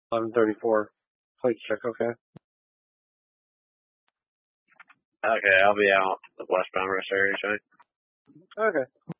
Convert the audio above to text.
11:34. Plate check, okay. Okay, I'll be out the westbound rest area, so. Okay.